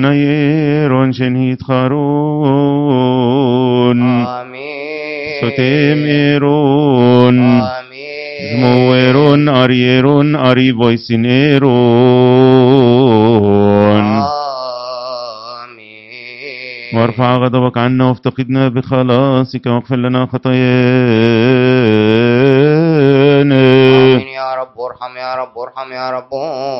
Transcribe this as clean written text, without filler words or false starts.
نيرون شنهيت خارون آمين ستميرون آمين زمويرون أريرون أريبويسينيرون آمين وارفع غضبك عنا وافتقدنا بخلاصك واغفر لنا خطايانا. آمين يا رب ارحم يا رب ارحم يا رب